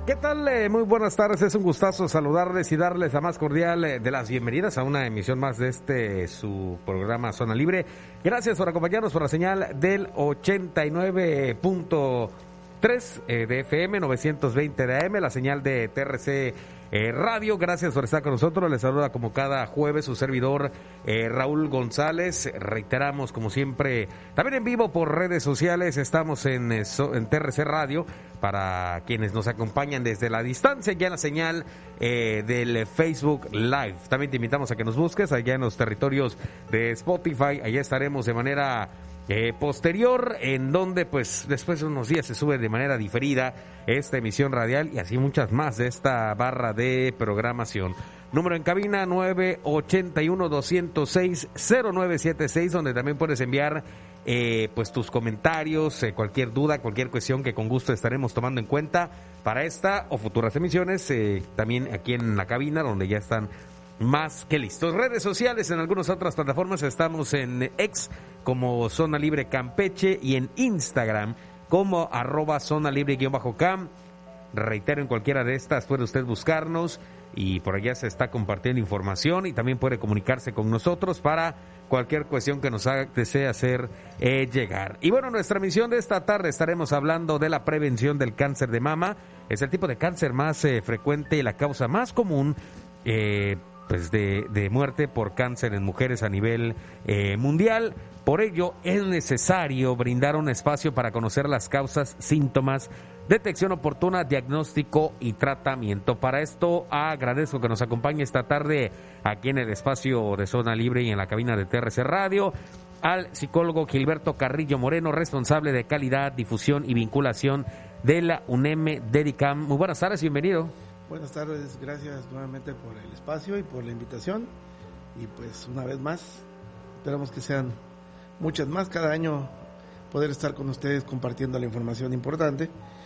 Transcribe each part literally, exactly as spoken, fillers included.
¿Qué tal? Eh, muy buenas tardes, es un gustazo saludarles y darles la más cordial eh, de las bienvenidas a una emisión más de este, su programa Zona Libre. Gracias por acompañarnos por la señal del ochenta y nueve punto tres eh, de F M, novecientos veinte de A M, la señal de T R C eh, Radio. Gracias por estar con nosotros. Les saluda como cada jueves su servidor eh, Raúl González. Reiteramos como siempre, también en vivo por redes sociales. Estamos en, eh, so, en T R C Radio para quienes nos acompañan desde la distancia, ya en la señal eh, del Facebook Live. También te invitamos a que nos busques allá en los territorios de Spotify. Allá estaremos de manera Eh, posterior, en donde pues después de unos días se sube de manera diferida esta emisión radial y así muchas más de esta barra de programación. Número en cabina nueve ochenta y uno, doscientos seis, cero nueve setenta y seis, donde también puedes enviar eh, pues tus comentarios, eh, cualquier duda, cualquier cuestión que con gusto estaremos tomando en cuenta para esta o futuras emisiones, eh, también aquí en la cabina donde ya están más que listos. Redes sociales, en algunas otras plataformas estamos en X como Zona Libre Campeche y en Instagram como arroba Zona Libre guión bajo Cam. Reitero, en cualquiera de estas puede usted buscarnos y por allá se está compartiendo información y también puede comunicarse con nosotros para cualquier cuestión que nos haga, desee hacer eh, llegar. Y bueno, nuestra misión de esta tarde estaremos hablando de la prevención del cáncer de mama. Es el tipo de cáncer más eh, frecuente y la causa más común eh, pues de, de muerte por cáncer en mujeres a nivel eh, mundial. Por ello es necesario brindar un espacio para conocer las causas, síntomas, detección oportuna, diagnóstico y tratamiento. Para esto agradezco que nos acompañe esta tarde aquí en el espacio de Zona Libre y en la cabina de T R C Radio al psicólogo Gilberto Carrillo Moreno, responsable de calidad, difusión y vinculación de la UNEM Dedicam. Muy buenas tardes, bienvenido. Buenas tardes, gracias nuevamente por el espacio y por la invitación. Y pues una vez más, esperamos que sean muchas más cada año, poder estar con ustedes compartiendo la información importante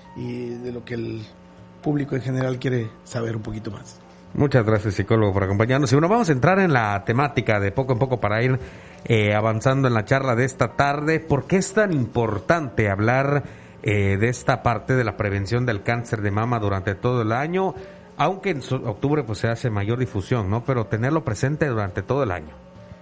y de lo que el público en general quiere saber un poquito más. Muchas gracias, psicólogo, por acompañarnos. Y bueno, vamos a entrar en la temática de poco en poco para ir eh, avanzando en la charla de esta tarde. ¿Por qué es tan importante hablar eh, de esta parte de la prevención del cáncer de mama durante todo el año? Aunque en octubre pues se hace mayor difusión, ¿no? Pero tenerlo presente durante todo el año.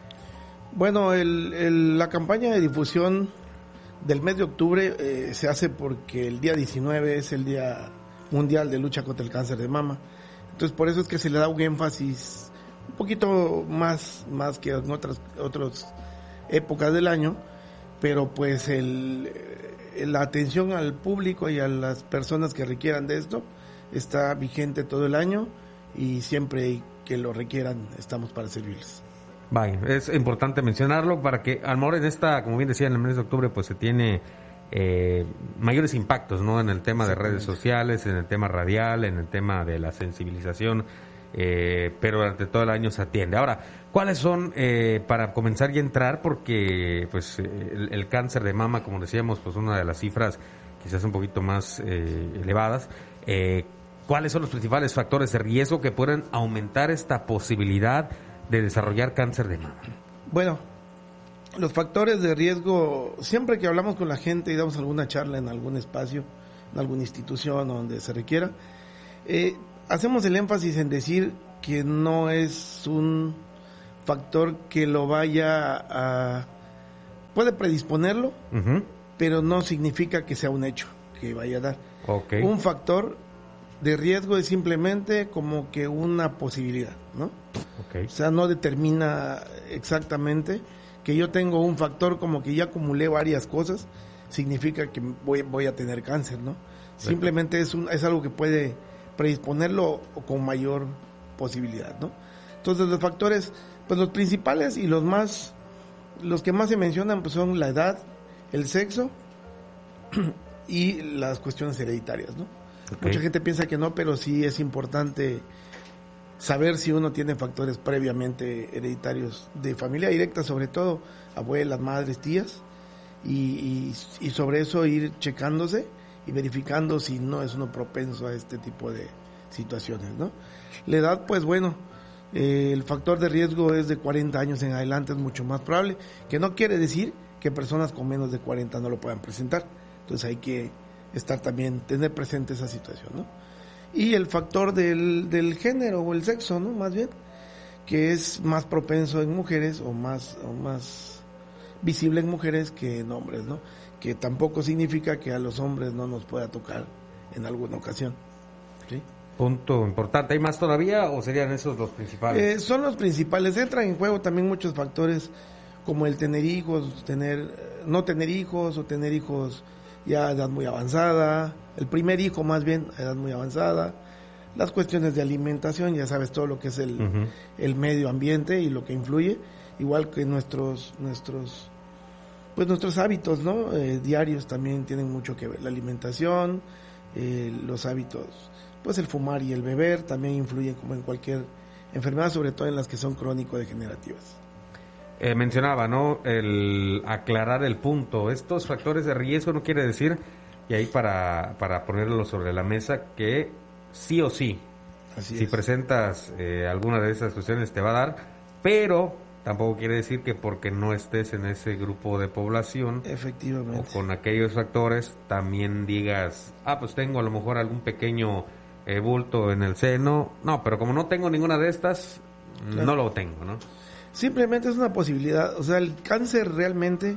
Bueno, el, el, la campaña de difusión del mes de octubre eh, se hace porque el día diecinueve es el Día Mundial de Lucha contra el Cáncer de Mama. Entonces, por eso es que se le da un énfasis un poquito más, más que en otras, otras épocas del año, pero pues el, la atención al público y a las personas que requieran de esto está vigente todo el año y siempre que lo requieran estamos para servirles. Vaya, es importante mencionarlo para que al mejor en esta, como bien decía, en el mes de octubre pues se tiene eh, mayores impactos, ¿no? En el tema de redes sociales, en el tema radial, en el tema de la sensibilización, eh, pero durante todo el año se atiende. Ahora, ¿cuáles son, eh, para comenzar y entrar, porque pues el, el cáncer de mama, como decíamos, pues una de las cifras quizás un poquito más eh, elevadas, eh, ¿cuáles son los principales factores de riesgo que pueden aumentar esta posibilidad de desarrollar cáncer de mama? Bueno, los factores de riesgo, siempre que hablamos con la gente y damos alguna charla en algún espacio, en alguna institución donde se requiera, eh, hacemos el énfasis en decir que no es un factor que lo vaya a... puede predisponerlo, uh-huh. pero no significa que sea un hecho que vaya a dar. Okay. Un factor de riesgo es simplemente como que una posibilidad, ¿no? Okay. O sea, no determina exactamente que yo tengo un factor como que ya acumulé varias cosas, significa que voy, voy a tener cáncer, ¿no? Simplemente es, un, es algo que puede predisponerlo con mayor posibilidad, ¿no? Entonces los factores, pues los principales y los más, los que más se mencionan pues son la edad, el sexo y las cuestiones hereditarias, ¿no? Okay. Mucha gente piensa que no, pero sí es importante saber si uno tiene factores previamente hereditarios de familia directa, sobre todo abuelas, madres, tías, y, y, y sobre eso ir checándose y verificando si no es uno propenso a este tipo de situaciones, ¿no? La edad, pues bueno, eh, el factor de riesgo es de cuarenta años en adelante, es mucho más probable, que no quiere decir que personas con menos de cuarenta no lo puedan presentar. Entonces hay que estar también, tener presente esa situación, ¿no? Y el factor del, del género o el sexo, ¿no? Más bien, que es más propenso en mujeres o más, o más visible en mujeres que en hombres, ¿no? Que tampoco significa que a los hombres no nos pueda tocar en alguna ocasión. ¿Sí? Punto importante. ¿Hay más todavía o serían esos los principales? Eh, son los principales. Entran en juego también muchos factores como el tener hijos, tener no tener hijos o tener hijos ya a edad muy avanzada, el primer hijo más bien a edad muy avanzada, las cuestiones de alimentación, ya sabes todo lo que es el, uh-huh. el medio ambiente y lo que influye, igual que nuestros nuestros pues nuestros hábitos, ¿no? Eh, diarios también tienen mucho que ver, la alimentación, eh, los hábitos, pues el fumar y el beber también influyen como en cualquier enfermedad, sobre todo en las que son crónico-degenerativas. Eh, mencionaba, ¿no? El aclarar el punto. Estos factores de riesgo no quiere decir, y ahí para, para ponerlo sobre la mesa, que sí o sí, Así si es. presentas eh, alguna de esas cuestiones te va a dar, pero tampoco quiere decir que porque no estés en ese grupo de población, efectivamente, o con aquellos factores, también digas, ah, pues tengo a lo mejor algún pequeño eh, bulto en el seno. No, pero como no tengo ninguna de estas, claro, no lo tengo, ¿no? Simplemente es una posibilidad. O sea, el cáncer realmente,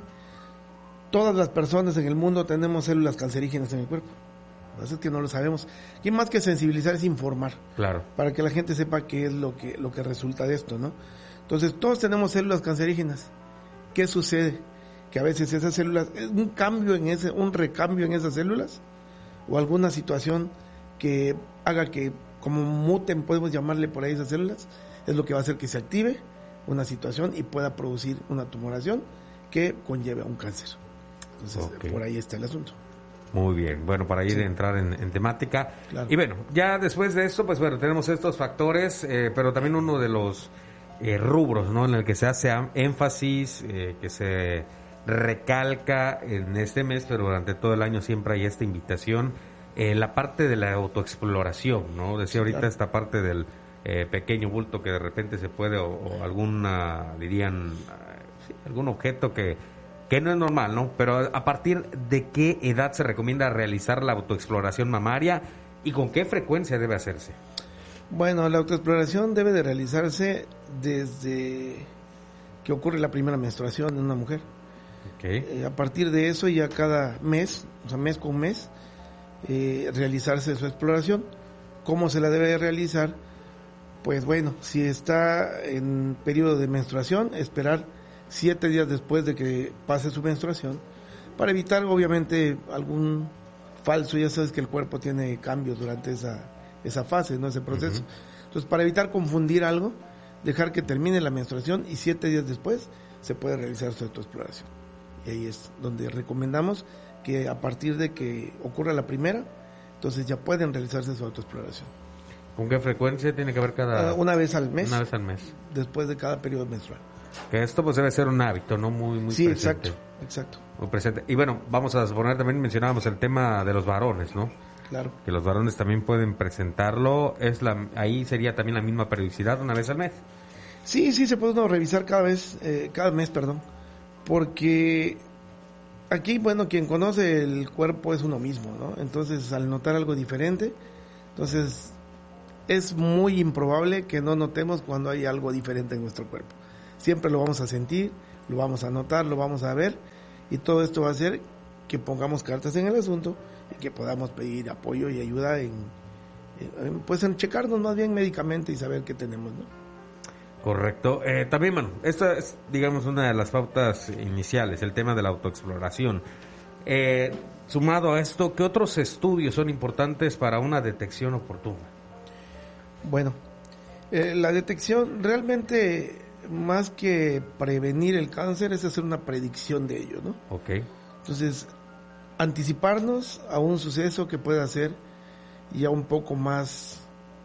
todas las personas en el mundo tenemos células cancerígenas en el cuerpo. Así es que no lo sabemos. Y más que sensibilizar es informar. Claro. Para que la gente sepa qué es lo que, lo que resulta de esto, ¿no? Entonces, todos tenemos células cancerígenas. ¿Qué sucede? Que a veces esas células, un cambio en ese, un recambio en esas células, o alguna situación que haga que, como muten, podemos llamarle por ahí esas células, es lo que va a hacer que se active una situación y pueda producir una tumoración que conlleve a un cáncer. Entonces, okay, por ahí está el asunto. Muy bien, bueno, para ir sí. a entrar en, en temática. Claro. Y bueno, ya después de esto, pues bueno, tenemos estos factores, eh, pero también uno de los eh, rubros, ¿no? En el que se hace énfasis, eh, que se recalca en este mes, pero durante todo el año siempre hay esta invitación, eh, la parte de la autoexploración, ¿no? Decía ahorita claro. esta parte del Eh, pequeño bulto que de repente se puede, o, o alguna, dirían, sí, algún objeto que, que no es normal, ¿no? Pero a partir de qué edad se recomienda realizar la autoexploración mamaria y con qué frecuencia debe hacerse. Bueno, la autoexploración debe de realizarse desde que ocurre la primera menstruación en una mujer. Okay. Eh, a partir de eso, ya cada mes, o sea, mes con mes, eh, realizarse su exploración. ¿Cómo se la debe de realizar? Pues bueno, si está en periodo de menstruación, esperar siete días después de que pase su menstruación, para evitar obviamente algún falso, ya sabes que el cuerpo tiene cambios durante esa, esa fase, ¿no? Ese proceso. Uh-huh. Entonces, para evitar confundir algo, dejar que termine la menstruación y siete días después se puede realizar su autoexploración. Y ahí es donde recomendamos que a partir de que ocurra la primera, entonces ya pueden realizarse su autoexploración. ¿Con qué frecuencia tiene que ver cada...? Uh, una vez al mes. Una vez al mes. Después de cada periodo menstrual. Que esto pues debe ser un hábito, ¿no? Muy, muy sí, presente. Sí, exacto, exacto. Muy presente. Y bueno, vamos a suponer, también mencionábamos el tema de los varones, ¿no? Claro. Que los varones también pueden presentarlo. Es la Ahí sería también la misma periodicidad, una vez al mes. Sí, sí, se puede uno revisar cada vez, eh, cada mes, perdón. Porque aquí, bueno, quien conoce el cuerpo es uno mismo, ¿no? Entonces, al notar algo diferente, entonces... es muy improbable que no notemos cuando hay algo diferente en nuestro cuerpo. Siempre lo vamos a sentir, lo vamos a notar, lo vamos a ver, y todo esto va a hacer que pongamos cartas en el asunto y que podamos pedir apoyo y ayuda en, en pues en checarnos más bien médicamente y saber qué tenemos, ¿no? Correcto. Eh, también, bueno, esta es, digamos, una de las pautas iniciales, el tema de la autoexploración. Eh, sumado a esto, ¿qué otros estudios son importantes para una detección oportuna? Bueno, eh, la detección realmente, más que prevenir el cáncer, es hacer una predicción de ello, ¿no? Ok. Entonces, anticiparnos a un suceso que pueda ser ya un poco más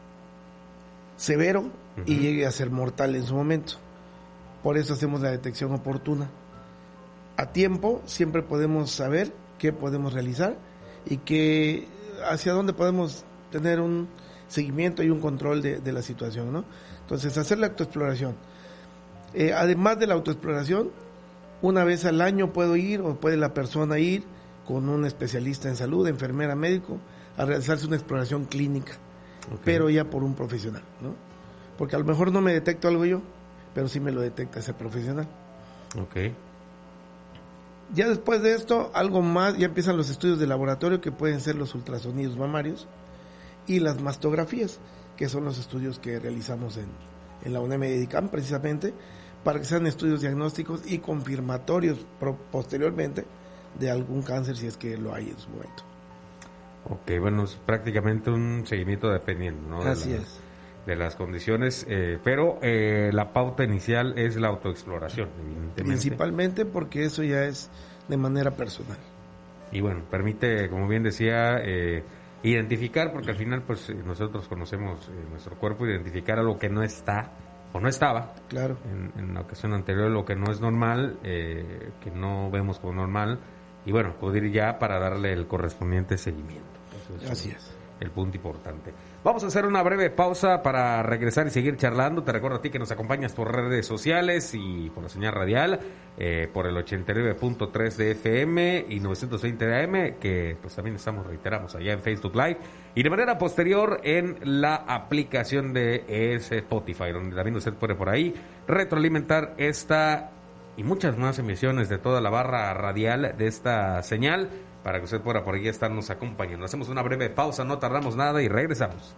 severo uh-huh. y llegue a ser mortal en su momento. Por eso hacemos la detección oportuna. A tiempo siempre podemos saber qué podemos realizar y que hacia dónde podemos tener un seguimiento y un control de, de la situación, ¿no? Entonces, hacer la autoexploración. Eh, además de la autoexploración, una vez al año puedo ir o puede la persona ir con un especialista en salud, enfermera, médico, a realizarse una exploración clínica. okay. pero ya por un profesional, ¿no? Porque a lo mejor no me detecto algo yo, pero sí me lo detecta ese profesional. Ok. Ya después de esto, algo más, ya empiezan los estudios de laboratorio, que pueden ser los ultrasonidos mamarios y las mastografías, que son los estudios que realizamos en, en la UNAM de ICAM, precisamente, para que sean estudios diagnósticos y confirmatorios pro, posteriormente de algún cáncer, si es que lo hay en su momento. Ok, bueno, es prácticamente un seguimiento dependiendo, ¿no? Así de la, es. De las condiciones, eh, pero eh, la pauta inicial es la autoexploración, evidentemente. Principalmente porque eso ya es de manera personal. Y bueno, permite, como bien decía, eh, identificar, porque al final pues nosotros conocemos eh, nuestro cuerpo, identificar algo que no está o no estaba, claro, en, en la ocasión anterior, lo que no es normal, eh, que no vemos como normal, y bueno, acudir ya para darle el correspondiente seguimiento. Entonces, así es. El punto importante. Vamos a hacer una breve pausa para regresar y seguir charlando. Te recuerdo a ti que nos acompañas por redes sociales y por la señal radial, eh, por el ochenta y nueve punto tres de F M y novecientos veinte de A M, que pues también estamos, reiteramos, allá en Facebook Live, y de manera posterior en la aplicación de Spotify, donde también usted puede por ahí retroalimentar esta y muchas más emisiones de toda la barra radial de esta señal, para que usted pueda por aquí estarnos acompañando. Hacemos una breve pausa, no tardamos nada y regresamos.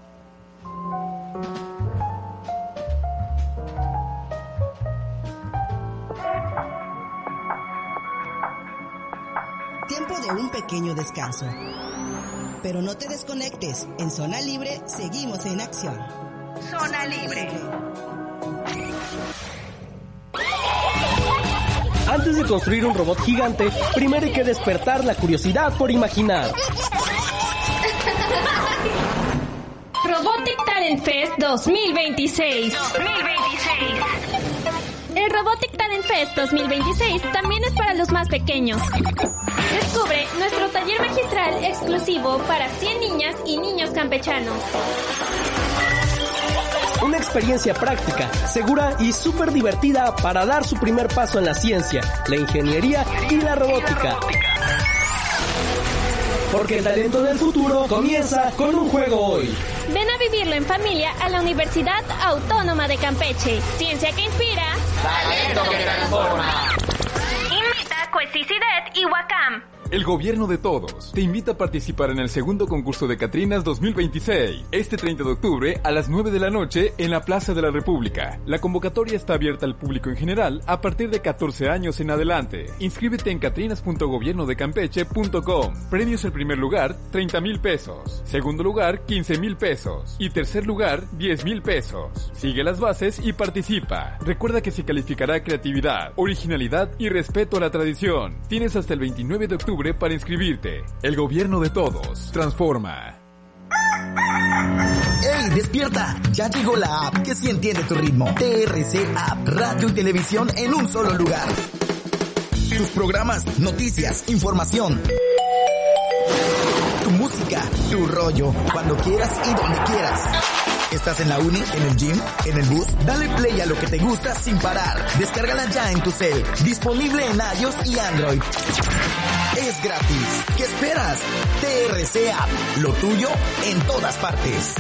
Tiempo de un pequeño descanso. Pero no te desconectes, en Zona Libre seguimos en acción. Zona Libre. Antes de construir un robot gigante, primero hay que despertar la curiosidad por imaginar. Robotic Talent Fest dos mil veintiséis. dos mil veintiséis. El Robotic Talent Fest dos mil veintiséis también es para los más pequeños. Descubre nuestro taller magistral exclusivo para cien niñas y niños campechanos. Una experiencia práctica, segura y súper divertida para dar su primer paso en la ciencia, la ingeniería y la robótica. Porque el talento del futuro comienza con un juego hoy. Ven a vivirlo en familia a la Universidad Autónoma de Campeche. Ciencia que inspira. Talento que transforma. Invita Cuesisidet y Huacam. El gobierno de todos te invita a participar en el segundo concurso de Catrinas dos mil veintiséis, este treinta de octubre a las nueve de la noche en la Plaza de la República. La convocatoria está abierta al público en general a partir de catorce años en adelante. Inscríbete en catrinas punto gobierno de campeche punto com. Premios: el primer lugar, treinta mil pesos. Segundo lugar, quince mil pesos. Y tercer lugar, diez mil pesos. Sigue las bases y participa. Recuerda que se calificará creatividad, originalidad y respeto a la tradición. Tienes hasta el veintinueve de octubre para inscribirte. El gobierno de todos transforma. ¡Ey, despierta! Ya llegó la app que sí entiende tu ritmo. T R C App, radio y televisión en un solo lugar. Tus programas, noticias, información. Tu música, tu rollo, cuando quieras y donde quieras. ¿Estás en la uni, en el gym, en el bus? Dale play a lo que te gusta sin parar. Descárgala ya en tu cel. Disponible en iOS y Android. Es gratis. ¿Qué esperas? T R C App. Lo tuyo en todas partes.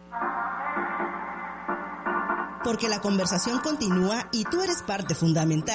Porque la conversación continúa y tú eres parte fundamental.